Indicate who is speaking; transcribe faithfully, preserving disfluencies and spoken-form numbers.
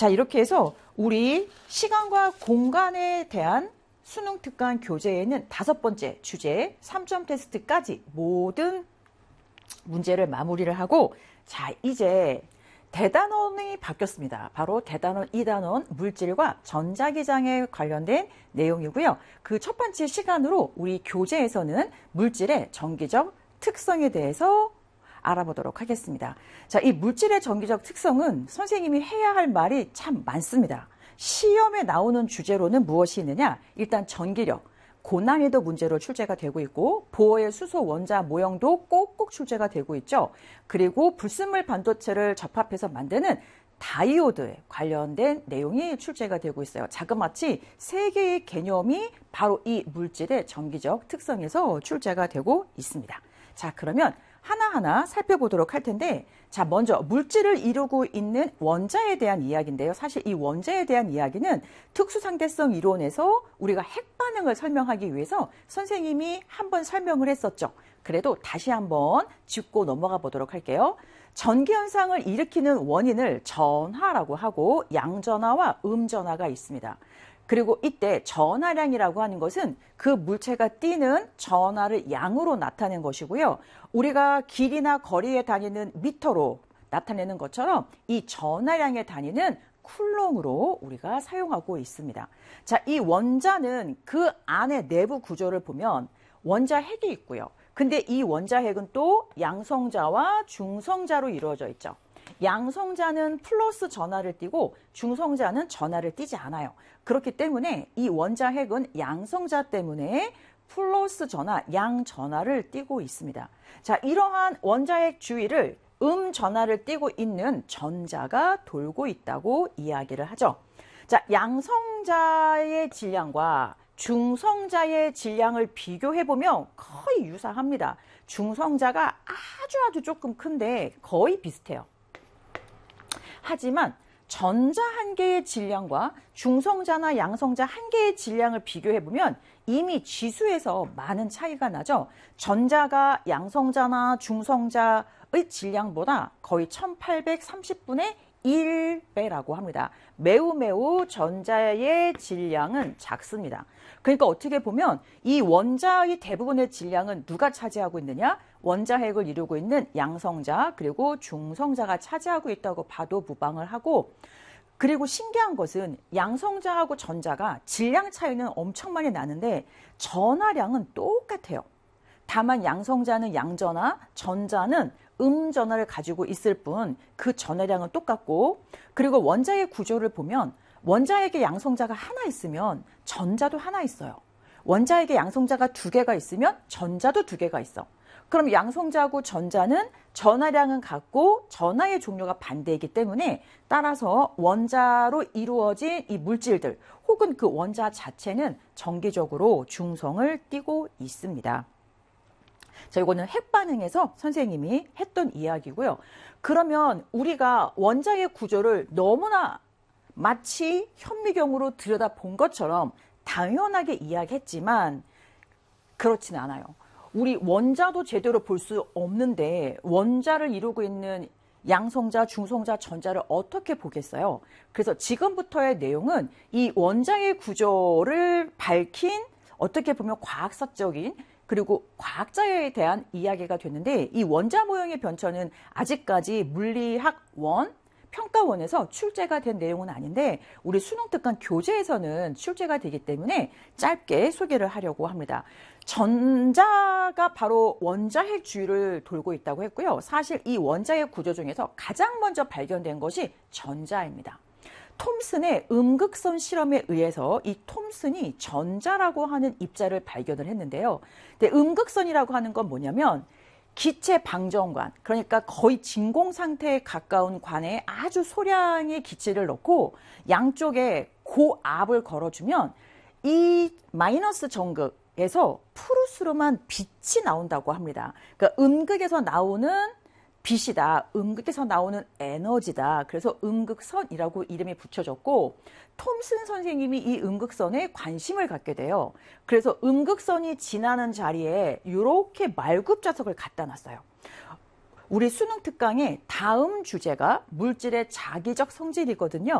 Speaker 1: 자, 이렇게 해서 우리 시간과 공간에 대한 수능 특강 교재에는 다섯 번째 주제 삼 점 테스트까지 모든 문제를 마무리를 하고, 자, 이제 대단원이 바뀌었습니다. 바로 대단원 이 단원 물질과 전자기장에 관련된 내용이고요. 그 첫 번째 시간으로 우리 교재에서는 물질의 전기적 특성에 대해서 알아보도록 하겠습니다. 자, 이 물질의 전기적 특성은 선생님이 해야 할 말이 참 많습니다. 시험에 나오는 주제로는 무엇이 있느냐? 일단 전기력, 고난이도 문제로 출제가 되고 있고, 보어의 수소 원자 모형도 꼭꼭 출제가 되고 있죠. 그리고 불순물 반도체를 접합해서 만드는 다이오드에 관련된 내용이 출제가 되고 있어요. 자그마치 세 개의 개념이 바로 이 물질의 전기적 특성에서 출제가 되고 있습니다. 자, 그러면 하나하나 살펴보도록 할 텐데, 자, 먼저 물질을 이루고 있는 원자에 대한 이야기인데요. 사실 이 원자에 대한 이야기는 특수상대성 이론에서 우리가 핵반응을 설명하기 위해서 선생님이 한번 설명을 했었죠. 그래도 다시 한번 짚고 넘어가 보도록 할게요. 전기현상을 일으키는 원인을 전하라고 하고, 양전하와 음전하가 있습니다. 그리고 이때 전하량이라고 하는 것은 그 물체가 띠는 전하를 양으로 나타낸 것이고요. 우리가 길이나 거리에 다니는 미터로 나타내는 것처럼 이 전하량의 단위는 쿨롱으로 우리가 사용하고 있습니다. 자, 이 원자는 그 안에 내부 구조를 보면 원자 핵이 있고요. 근데 이 원자 핵은 또 양성자와 중성자로 이루어져 있죠. 양성자는 플러스 전하를 띠고 중성자는 전하를 띠지 않아요. 그렇기 때문에 이 원자 핵은 양성자 때문에 플러스 전하, 양 전하를 띠고 있습니다. 자, 이러한 원자핵 주위를 음 전하를 띠고 있는 전자가 돌고 있다고 이야기를 하죠. 자, 양성자의 질량과 중성자의 질량을 비교해보면 거의 유사합니다. 중성자가 아주 아주 조금 큰데 거의 비슷해요. 하지만 전자 한 개의 질량과 중성자나 양성자 한 개의 질량을 비교해보면 이미 지수에서 많은 차이가 나죠. 전자가 양성자나 중성자의 질량보다 거의 천팔백삼십 분의 일 배라고 합니다. 매우 매우 전자의 질량은 작습니다. 그러니까 어떻게 보면 이 원자의 대부분의 질량은 누가 차지하고 있느냐? 원자핵을 이루고 있는 양성자 그리고 중성자가 차지하고 있다고 봐도 무방을 하고, 그리고 신기한 것은 양성자하고 전자가 질량 차이는 엄청 많이 나는데 전하량은 똑같아요. 다만 양성자는 양전하, 전자는 음전하를 가지고 있을 뿐 그 전하량은 똑같고, 그리고 원자의 구조를 보면 원자에게 양성자가 하나 있으면 전자도 하나 있어요. 원자에게 양성자가 두 개가 있으면 전자도 두 개가 있어. 그럼 양성자하고 전자는 전하량은 같고 전하의 종류가 반대이기 때문에 따라서 원자로 이루어진 이 물질들 혹은 그 원자 자체는 정기적으로 중성을 띠고 있습니다. 자, 이거는 핵반응에서 선생님이 했던 이야기고요. 그러면 우리가 원자의 구조를 너무나 마치 현미경으로 들여다본 것처럼 당연하게 이야기했지만 그렇진 않아요. 우리 원자도 제대로 볼 수 없는데 원자를 이루고 있는 양성자, 중성자, 전자를 어떻게 보겠어요? 그래서 지금부터의 내용은 이 원자의 구조를 밝힌 어떻게 보면 과학사적인 그리고 과학자에 대한 이야기가 됐는데, 이 원자 모형의 변천은 아직까지 물리학원 평가원에서 출제가 된 내용은 아닌데 우리 수능특강 교재에서는 출제가 되기 때문에 짧게 소개를 하려고 합니다. 전자가 바로 원자핵 주위를 돌고 있다고 했고요. 사실 이 원자핵 구조 중에서 가장 먼저 발견된 것이 전자입니다. 톰슨의 음극선 실험에 의해서 이 톰슨이 전자라고 하는 입자를 발견을 했는데요. 근데 음극선이라고 하는 건 뭐냐면 기체 방정관, 그러니까 거의 진공 상태에 가까운 관에 아주 소량의 기체를 넣고 양쪽에 고압을 걸어주면 이 마이너스 전극에서 푸르스름한 빛이 나온다고 합니다. 그러니까 음극에서 나오는 빛이다, 음극에서 나오는 에너지다. 그래서 음극선이라고 이름이 붙여졌고, 톰슨 선생님이 이 음극선에 관심을 갖게 돼요. 그래서 음극선이 지나는 자리에 이렇게 말굽자석을 갖다 놨어요. 우리 수능 특강의 다음 주제가 물질의 자기적 성질이거든요.